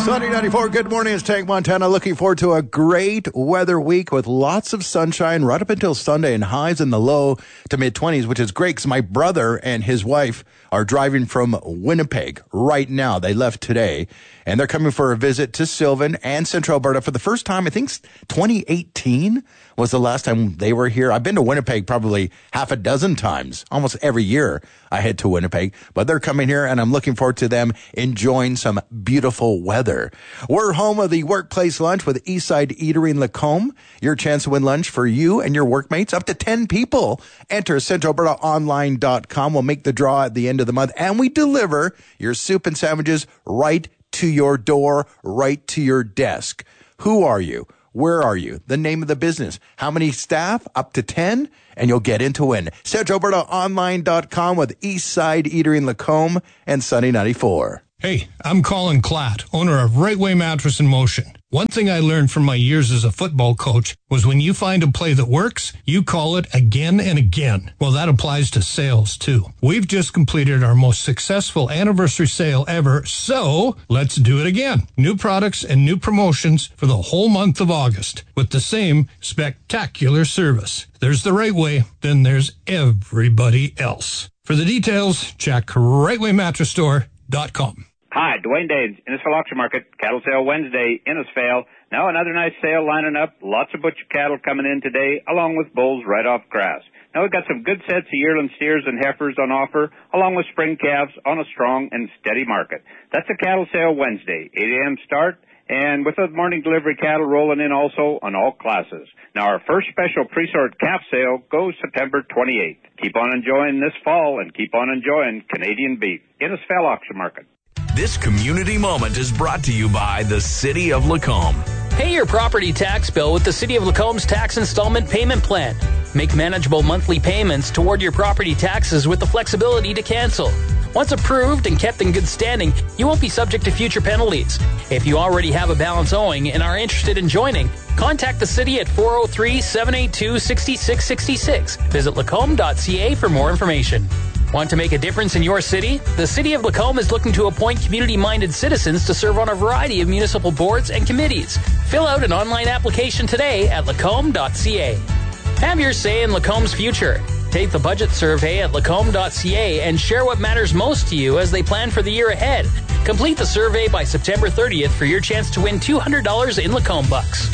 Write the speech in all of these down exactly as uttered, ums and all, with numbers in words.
Sunny ninety-four, good morning. It's Tank Montana. Looking forward to a great weather week with lots of sunshine right up until Sunday and highs in the low to mid-twenties, which is great because my brother and his wife are driving from Winnipeg right now. They left today, and they're coming for a visit to Sylvan and Central Alberta for the first time. I think twenty eighteen was the last time they were here. I've been to Winnipeg probably half a dozen times. Almost every year I head to Winnipeg, but they're coming here, and I'm looking forward to them enjoying some beautiful weather. We're home of the Workplace Lunch with Eastside Eatery in Lacombe. Your chance to win lunch for you and your workmates, up to ten people. Enter central alberta online dot com. We'll make the draw at the end of the month, and we deliver your soup and sandwiches right to your door, right to your desk. Who are you? Where are you? The name of the business. How many staff? Up to ten, and you'll get in to win. central alberta online dot com with Eastside Eatery in Lacombe and Sunny ninety-four. Hey, I'm Colin Klatt, owner of Right Way Mattress in Motion. One thing I learned from my years as a football coach was when you find a play that works, you call it again and again. Well, that applies to sales, too. We've just completed our most successful anniversary sale ever, so let's do it again. New products and new promotions for the whole month of August with the same spectacular service. There's the Right Way, then there's everybody else. For the details, check right way mattress store dot com. Hi, Dwayne Danes, Innisfail Auction Market, Cattle Sale Wednesday, Innisfail. Now another nice sale lining up. Lots of butcher cattle coming in today, along with bulls right off grass. Now we've got some good sets of yearling steers and heifers on offer, along with spring calves on a strong and steady market. That's a Cattle Sale Wednesday, eight a.m. start, and with the morning delivery cattle rolling in also on all classes. Now our first special pre-sort calf sale goes September twenty-eighth. Keep on enjoying this fall and keep on enjoying Canadian beef. Innisfail Auction Market. This community moment is brought to you by the City of Lacombe. Pay your property tax bill with the City of Lacombe's tax installment payment plan. Make manageable monthly payments toward your property taxes with the flexibility to cancel. Once approved and kept in good standing, you won't be subject to future penalties. If you already have a balance owing and are interested in joining, contact the City at four oh three, seven eight two, six six six six. Visit lacombe dot c a for more information. Want to make a difference in your city? The City of Lacombe is looking to appoint community-minded citizens to serve on a variety of municipal boards and committees. Fill out an online application today at lacombe dot c a. Have your say in Lacombe's future. Take the budget survey at lacombe dot c a and share what matters most to you as they plan for the year ahead. Complete the survey by September thirtieth for your chance to win two hundred dollars in Lacombe bucks.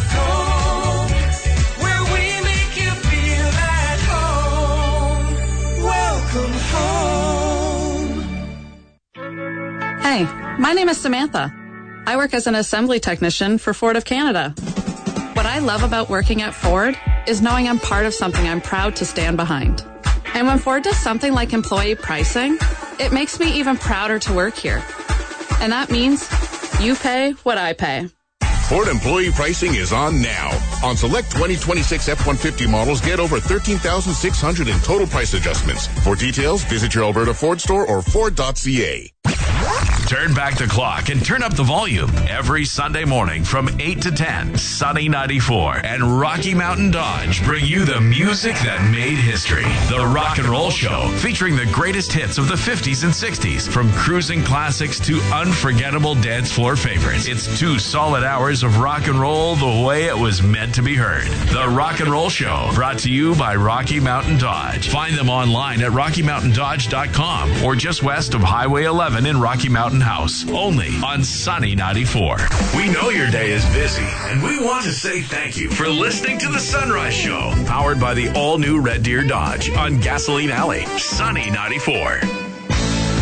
Lacombe, where we make you feel at home. Welcome home. Hey, my name is Samantha. I work as an assembly technician for Ford of Canada. What I love about working at Ford is knowing I'm part of something I'm proud to stand behind. And when Ford does something like employee pricing, it makes me even prouder to work here. And that means you pay what I pay. Ford employee pricing is on now. On select twenty twenty-six F one fifty models, get over thirteen thousand six hundred in total price adjustments. For details, visit your Alberta Ford store or ford dot c a. Turn back the clock and turn up the volume every Sunday morning from eight to ten. Sunny ninety-four and Rocky Mountain Dodge bring you the music that made history. The Rock and Roll Show, featuring the greatest hits of the fifties and sixties, from cruising classics to unforgettable dance floor favorites. It's two solid hours of rock and roll the way it was meant to be heard. The Rock and Roll Show, brought to you by Rocky Mountain Dodge. Find them online at rocky mountain dodge dot com or just west of Highway eleven in Rocky Mountain House, only on Sunny ninety-four. We know your day is busy, and we want to say thank you for listening to the Sunrise Show, powered by the all-new Red Deer Dodge on Gasoline Alley. Sunny ninety-four.